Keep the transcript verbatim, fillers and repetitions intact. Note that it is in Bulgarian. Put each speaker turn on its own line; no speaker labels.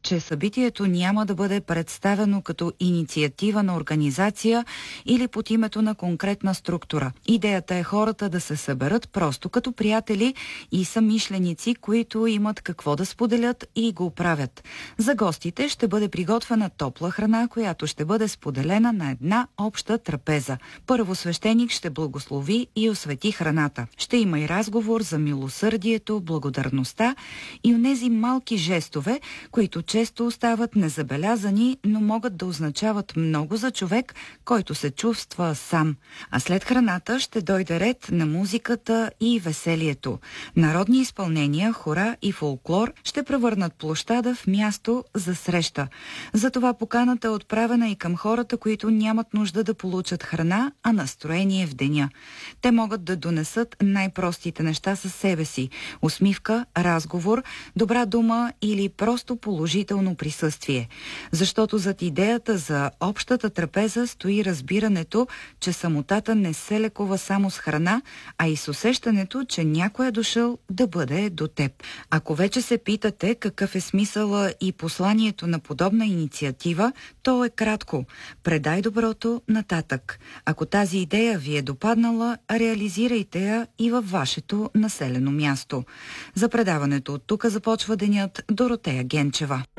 че събитието няма да бъде представено като инициатива на организация или под името на конкретна структура. Идеята е хората да се съберат просто като приятели и съмишленици, които имат какво да споделят и го правят. За гостите ще бъде приготвена топла храна, която ще бъде споделена на една обща трапеза. Първо свещеник ще благослови и освети храната. Ще има и разговор за милосърдието, благодарността и онези малки жестове, които често остават незабелязани, но могат да означават много за човек, който се чувства сам. А след храната ще дойде ред на музиката и веселието. Народни изпълнения, хора и фолклор ще превърнат площада в място за среща. Затова поканата е отправена и към хората, които нямат нужда да получат храна, а настроение в деня. Те могат да донесат най-простите неща със себе си – усмивка, разговор, добра дума или просто положително присъствие. Защото зад идеята за общата трапеза стои разбирането, че самотата не се лекува само с храна, а и с усещането, че някой е дошъл да бъде до теб. Ако вече се питате какъв е смисъла и посланието на подобна инициатива, то е кратко. Предай доброто нататък. Ако тази идея ви е допаднала, реализирайте я и във вашето населено място. За предаването от тук започва денят. Доротея Генчева.